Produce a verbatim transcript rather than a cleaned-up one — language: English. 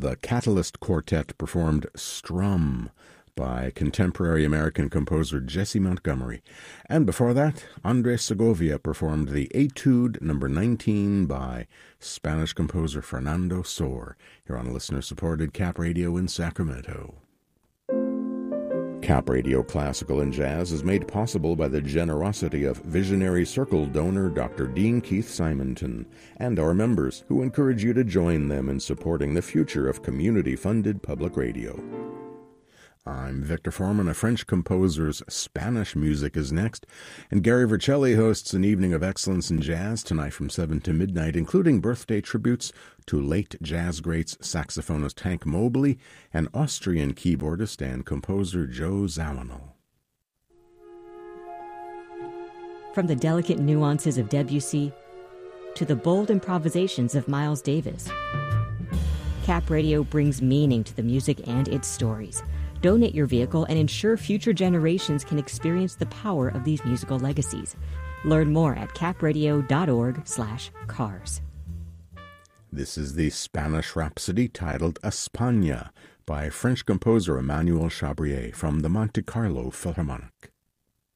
the Catalyst Quartet performed Strum by contemporary American composer Jesse Montgomery. And before that, Andres Segovia performed the Etude number nineteen by Spanish composer Fernando Sor, here on listener-supported Cap Radio in Sacramento. Cap Radio Classical and Jazz is made possible by the generosity of visionary Circle donor Doctor Dean Keith Simonton and our members, who encourage you to join them in supporting the future of community-funded public radio. I'm Victor Foreman. A French composer's Spanish music is next, and Gary Vercelli hosts an evening of excellence in jazz tonight from seven to midnight, including birthday tributes to late jazz greats saxophonist Hank Mobley and Austrian keyboardist and composer Joe Zawinul. From the delicate nuances of Debussy to the bold improvisations of Miles Davis, Cap Radio brings meaning to the music and its stories. Donate your vehicle and ensure future generations can experience the power of these musical legacies. Learn more at capradio.org slash cars. This is the Spanish Rhapsody titled España by French composer Emmanuel Chabrier from the Monte Carlo Philharmonic.